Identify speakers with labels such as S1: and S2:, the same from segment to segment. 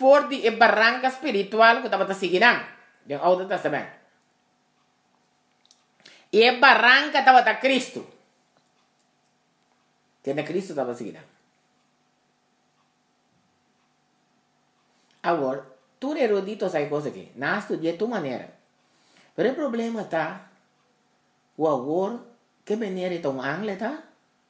S1: for de barranca espiritual que estava seguindo do Old Testamento. E a barranca estava Cristo. Que na Cristo estava seguindo. Agora, tu erudito sai coisa aqui. Não estudia de tua maneira. Mas o problema está, o agora, que maneira é um angle, tá?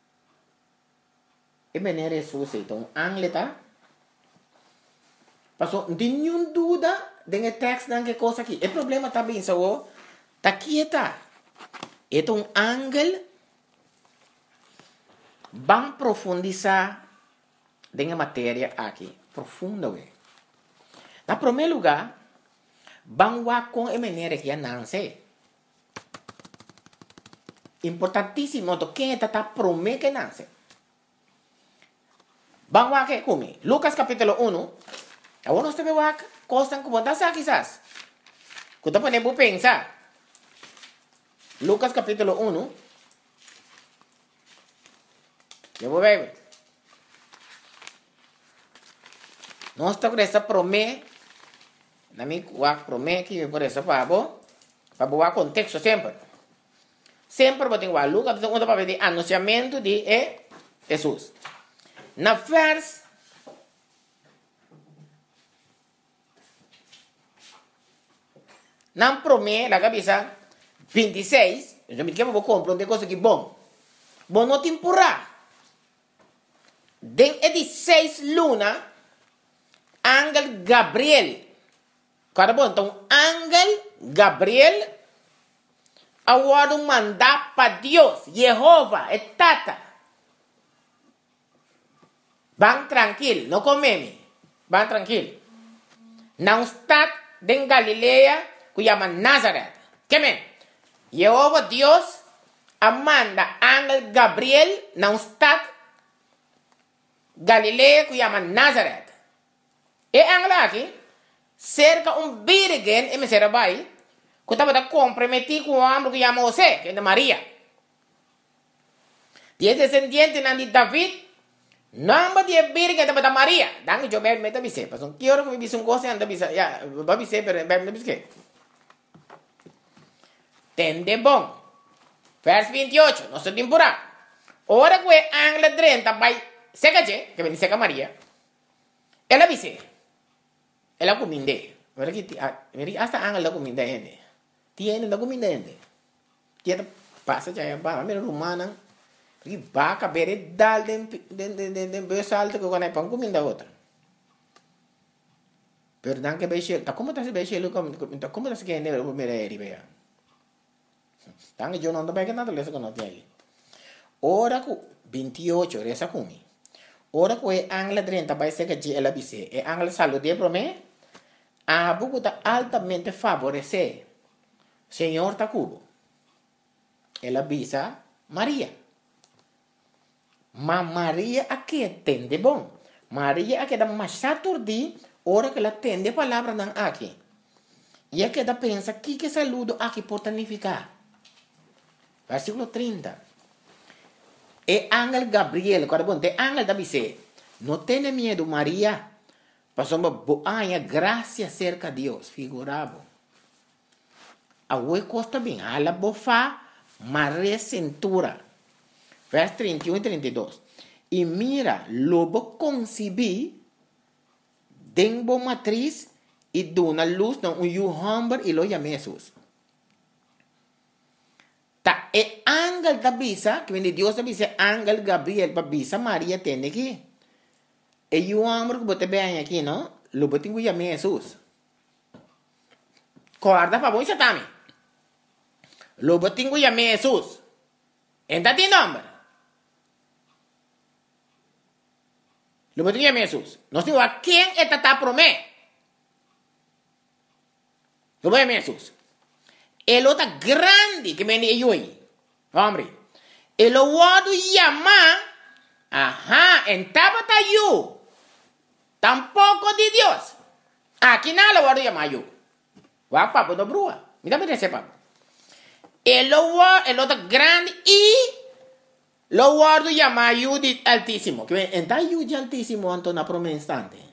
S1: Que maneira é sua, então, angle, tá? Passou, não tem nenhuma dúvida de texto não que coisa aqui. O problema está bem, só, tá aqui, tá? É um angle, vamos profundizar na matéria aqui, profunda, ué. Na primeiro lugar, vamos com a maneira que não sei. Importantíssimo, quem está prometendo que não sei. Vamos aqui comigo. Lucas capítulo 1. Agora nós temos aqui coisas que você sabe quizás. Que você pode pensar. Lucas capítulo 1. Eu vou ver. Nós estamos com essa promessa. Na minha promessa que por essa para boa contexto sempre. Sempre vou ter Lucas capítulo 1 para ver o anunciamento de Jesus. Na verso na promessa, la cabeça 26, eu me quero compreender coisa que bom. Bom não temporada. Den de 6 luna, Ángel Gabriel. Cara bom, então Ángel Gabriel agora mandar para Deus, Jehová, é tata. Vão tranquilo, não comeme. Vão tranquilo. Não está em Galileia, que chama Nazaré. Que men? Jehová Deus manda Ángel Gabriel, não está Galileia, que chama Nazaré. E Ángel aqui, cerca virgem, e me será vai, que estava comprometido com o homem que chama José, que é Maria. E é descendente de David. Namba dia virgem da Maria. Dangue jo bebe meta bise. Pason kioro ko bise un cosa anda bise. Ya, ba bise per bebe bise. Tende bom. Vers 28, nossa temporada. Ora que Ángel 30 vai secaje, que vem seca Maria. Ela bise. Ela cominde. Ora que veri hasta Ángel da cominde ende. Tiene da cominde ende. Tiene passa já ba, mero romana. Porque vaca bere dal den besalto que quando é pão comida outra. Perdão que beixe, tá como tá se beixe como tá se que ne o mereri bea. Tang eu não tô bem que nada lesa que não tem aí. Ora ku 28 resa kumi. Ora ku é Ángel 30 vai ser que ela bise. É Ángel salude pro me. A buku tá altamente favorecer. Senhor tá cubo. Ela bisa Maria. Mas Maria aqui entende bom. Maria aqui dá mais saturdi, hora que ela entende a palavra não aqui. E aqui dá pensa que saludo aqui pode significar. Versículo 30. E Ángel Gabriel, quando bom, te Ángel da bise, não tenha medo Maria, passou uma boa graça cerca de Deus, figurado. A oi costa bem, ela bofa, Maria cintura. Vers 31 e 32. E mira, lobo concebi, denbo matriz, e dona luz, não, humber, e lo chama Jesus. Ta, e Ángel da bisa, que vem de Deus da bisa, Ángel Gabriel, para bisa, Maria tem aqui. E o humber que bote bem aqui, não? Lobo tem que chamar Jesus. Corda para bom, também. Lobo tem que chamar Jesus. Entra tem nome. Lo que tinha Jesus. Nós temos a quem é tata promé. Lo que Jesus. Ele está grande que vem de hoje. Homem. Ele o chama. Ajá. En tabata you. Tampoco de Deus. Aqui não o chama you. Wa papo do brua. Me dá para papo. Ele está grande e lo guardo llama Judith Altísimo. Que entra Judith Altísimo anto na promesa instante.